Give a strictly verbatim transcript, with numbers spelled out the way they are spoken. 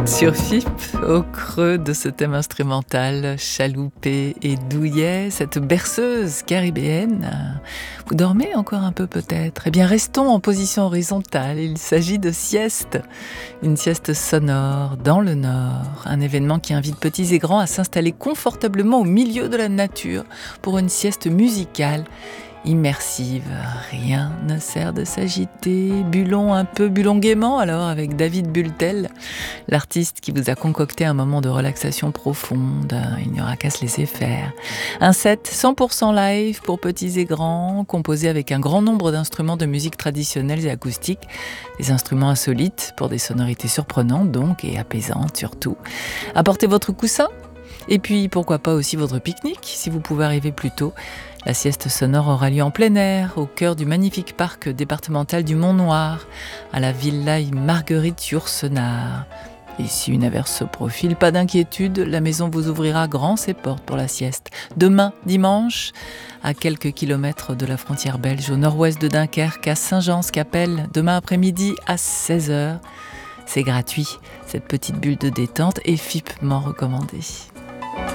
Sur F I P, au creux de ce thème instrumental, chaloupé et douillet, cette berceuse caribéenne. Vous dormez encore un peu peut-être? Eh bien restons en position horizontale, il s'agit de sieste. Une sieste sonore dans le Nord, un événement qui invite petits et grands à s'installer confortablement au milieu de la nature pour une sieste musicale. Immersive, rien ne sert de s'agiter. Bullons un peu, bullons gaiement alors avec David Bultel, l'artiste qui vous a concocté un moment de relaxation profonde. Il n'y aura qu'à se laisser faire. Un set cent pour cent live pour petits et grands, composé avec un grand nombre d'instruments de musique traditionnels et acoustiques, des instruments insolites pour des sonorités surprenantes donc et apaisantes surtout. Apportez votre coussin. Et puis, pourquoi pas aussi votre pique-nique, si vous pouvez arriver plus tôt. La sieste sonore aura lieu en plein air, au cœur du magnifique parc départemental du Mont-Noir, à la Villa Marguerite Yourcenar. Et si une averse se profile, pas d'inquiétude, la maison vous ouvrira grand ses portes pour la sieste. Demain, dimanche, à quelques kilomètres de la frontière belge, au nord-ouest de Dunkerque, à Saint-Jean-Scapelle, demain après-midi à seize heures. C'est gratuit, cette petite bulle de détente est vivement recommandée.